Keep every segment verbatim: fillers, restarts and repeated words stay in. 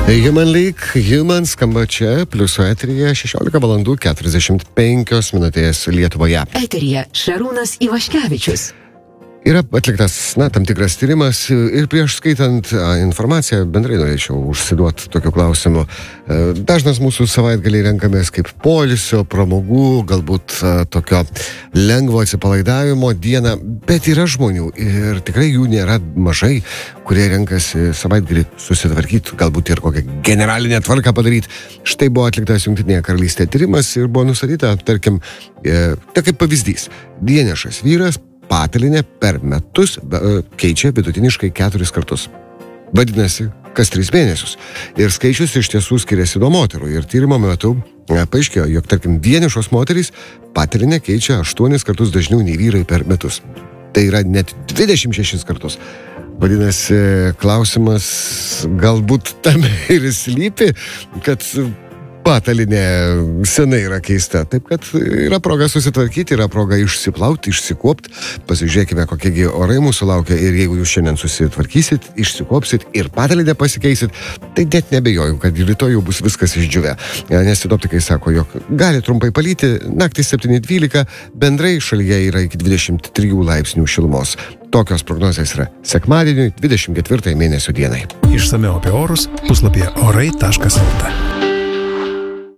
Human League, Human skamba čia, pliuso eteryje šešiolika valandų keturiasdešimt penkios minutės Lietuvoje. Eteryje Šarūnas Ivaškevičius. Yra atliktas, na, tam tikras tyrimas ir prieš skaitant a, informaciją bendrai norėčiau užsiduoti tokiu klausimu. E, dažnas mūsų savaitgaliai renkamės kaip poilsio, pramogų, galbūt a, tokio lengvo atsipalaidavimo dieną, bet yra žmonių ir tikrai jų nėra mažai, kurie renkasi savaitgalį susitvarkyti, galbūt ir kokią generalinę tvarką padaryti. Štai buvo atliktas Jungtinėje karalystėje tyrimas ir buvo nustatyta, tarkim, e, tai kaip pavyzdys, vienišas vyras patalinę per metus keičia vidutiniškai keturis kartus. Vadinasi, kas tris mėnesius. Ir skaičius iš tiesų skiriasi nuo moterų. Ir tyrimo metu paaiškėjo, jog, tarkim, vienišos moterys patalinę keičia aštuonis kartus dažniau nei vyrai per metus. Tai yra net dvidešimt šešis kartus. Vadinasi, klausimas galbūt tame ir slypi, kad patalinė senai yra keista. Taip, kad yra proga susitvarkyti, yra proga išsiplauti, išsikuopti. Pasižiūrėkime, kokiegi orai mūsų laukia ir jeigu jūs šiandien susitvarkysit, išsikopsit ir patalinę pasikeisit, tai net nebejoju, kad rytoj jau bus viskas išdžiūvę. Nes sinoptikai sako, jog gali trumpai palyti, naktį septyni dvylika, bendrai šalyje yra iki dvidešimt trijų laipsnių šilumos. Tokios prognozės yra sekmadieniui, dvidešimt ketvirtąją mėnesio dienai. Išsamiau apie orus puslapyje orai taškas lt.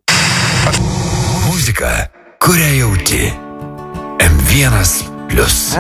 Muzika, kurią jauti. M vienas plius.